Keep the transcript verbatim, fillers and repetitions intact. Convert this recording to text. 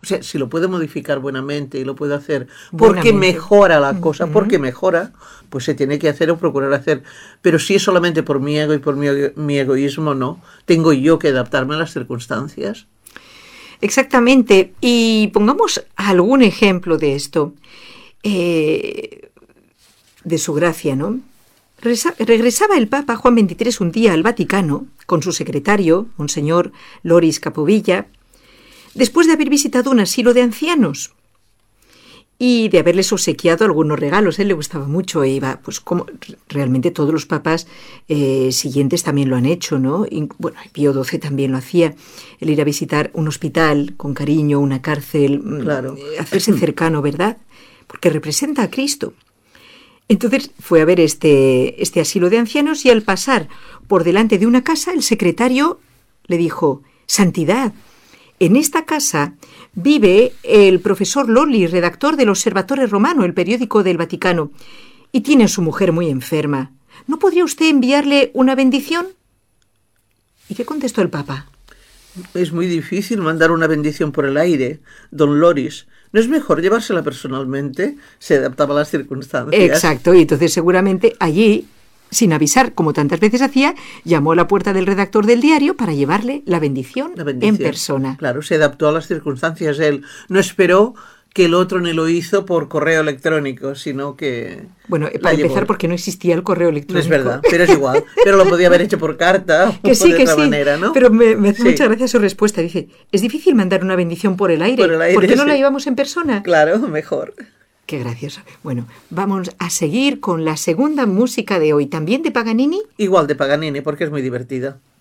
O sea, si lo puede modificar buenamente y lo puede hacer porque mejora la cosa, uh-huh. porque mejora, pues se tiene que hacer o procurar hacer. Pero si es solamente por mi ego y por mi, mi egoísmo, no. Tengo yo que adaptarme a las circunstancias. Exactamente. Y pongamos algún ejemplo de esto, eh, de su gracia, ¿no? Regresaba el Papa Juan veintitrés un día al Vaticano con su secretario, Monseñor Loris Capovilla, después de haber visitado un asilo de ancianos y de haberles obsequiado algunos regalos. A él le gustaba mucho e iba, pues como realmente todos los papas eh, siguientes también lo han hecho, ¿no? Y, bueno, Pío doce también lo hacía, el ir a visitar un hospital con cariño, una cárcel, claro. hacerse cercano, ¿verdad? Porque representa a Cristo. Entonces fue a ver este, este asilo de ancianos y al pasar por delante de una casa, el secretario le dijo: «Santidad, en esta casa vive el profesor Lolli, redactor del Osservatore Romano, el periódico del Vaticano, y tiene a su mujer muy enferma. ¿No podría usted enviarle una bendición?» ¿Y qué contestó el Papa? Es muy difícil mandar una bendición por el aire, don Loris. ¿No es mejor llevársela personalmente? Se adaptaba a las circunstancias. Exacto, y entonces seguramente allí, sin avisar, como tantas veces hacía, llamó a la puerta del redactor del diario para llevarle la bendición, la bendición en persona. Claro, se adaptó a las circunstancias. Él no esperó que el otro ni lo hizo por correo electrónico, sino que... Bueno, para empezar, llevó. Porque no existía el correo electrónico. No es verdad, pero es igual. Pero lo podía haber hecho por carta que o sí, de que otra sí. manera, ¿no? Pero me, me hace sí. mucha gracia su respuesta. Dice, es difícil mandar una bendición por el aire. Por, el aire, ¿Por qué no sí. la llevamos en persona? Claro, mejor. Qué gracioso. Bueno, vamos a seguir con la segunda música de hoy. ¿También de Paganini? Igual de Paganini, porque es muy divertida.